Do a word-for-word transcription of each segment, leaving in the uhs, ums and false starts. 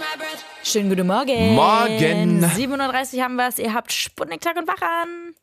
Schönen guten Morgen. Morgen. sieben Uhr dreißig haben wir es. Ihr habt Sputnik Tag und Wach an.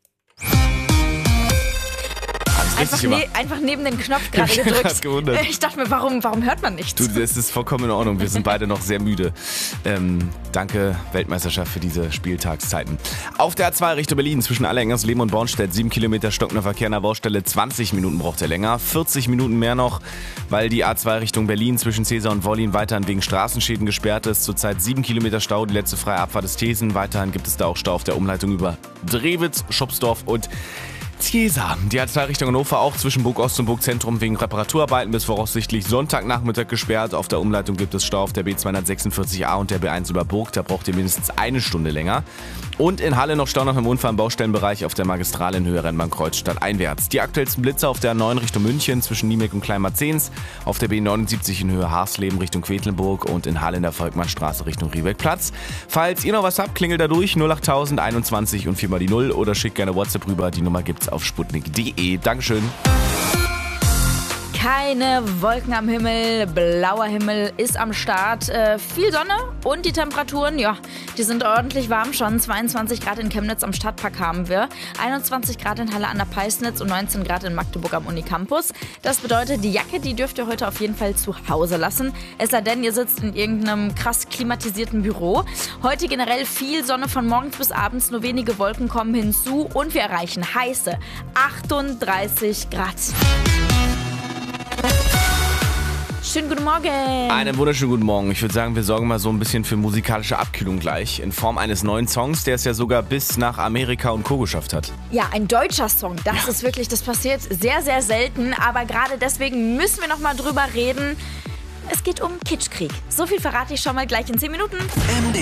Einfach, ne, einfach neben den Knopf gerade Ich hab mich gedrückt. grad gewundert. Ich dachte mir, warum, warum hört man nichts? Du, das ist vollkommen in Ordnung. Wir sind beide noch sehr müde. Ähm, danke, Weltmeisterschaft, für diese Spieltagszeiten. Auf der A zwei Richtung Berlin zwischen Allerengersleben und Bornstedt. sieben Kilometer stockender Verkehr an der Baustelle. zwanzig Minuten braucht er länger. vierzig Minuten mehr noch, weil die A zwei Richtung Berlin zwischen Cäsar und Wollin weiterhin wegen Straßenschäden gesperrt ist. Zurzeit sieben Kilometer Stau. Die letzte freie Abfahrt ist Thesen. Weiterhin gibt es da auch Stau auf der Umleitung über Drewitz, Schopsdorf und Cäsar. Die A zwei Richtung Hannover auch zwischen Burg Ost und Burg Zentrum wegen Reparaturarbeiten bis voraussichtlich Sonntagnachmittag gesperrt. Auf der Umleitung gibt es Stau auf der B zweihundertsechsundvierzig A und der B eins über Burg. Da braucht ihr mindestens eine Stunde länger. Und in Halle noch Stau nach einem Unfall im Baustellenbereich auf der Magistrale in Höhe Rennbahnkreuz stadteinwärts. Die aktuellsten Blitze auf der A neun Richtung München zwischen Niemek und Kleinmarzens, auf der B neunundsiebzig in Höhe Harsleben Richtung Quedlinburg und in Halle in der Volkmannstraße Richtung Riebeckplatz. Falls ihr noch was habt, klingelt da durch null achttausend einundzwanzig und viermal die null oder schickt gerne WhatsApp rüber. Die Nummer gibt's auf sputnik punkt de. Dankeschön. Keine Wolken am Himmel, blauer Himmel ist am Start, äh, viel Sonne und die Temperaturen, ja, die sind ordentlich warm schon. zweiundzwanzig Grad in Chemnitz am Stadtpark haben wir, einundzwanzig Grad in Halle an der Peisnitz und neunzehn Grad in Magdeburg am Unicampus. Das bedeutet, die Jacke, die dürft ihr heute auf jeden Fall zu Hause lassen, es sei denn, ihr sitzt in irgendeinem krass klimatisierten Büro. Heute generell viel Sonne von morgens bis abends, nur wenige Wolken kommen hinzu und wir erreichen heiße achtunddreißig Grad. Schönen guten Morgen. Einen wunderschönen guten Morgen. Ich würde sagen, wir sorgen mal so ein bisschen für musikalische Abkühlung gleich. In Form eines neuen Songs, der es ja sogar bis nach Amerika und Co. geschafft hat. Ja, ein deutscher Song. Das Ja. ist wirklich, das passiert sehr, sehr selten. Aber gerade deswegen müssen wir noch mal drüber reden. Es geht um Kitschkrieg. So viel verrate ich schon mal gleich in zehn Minuten.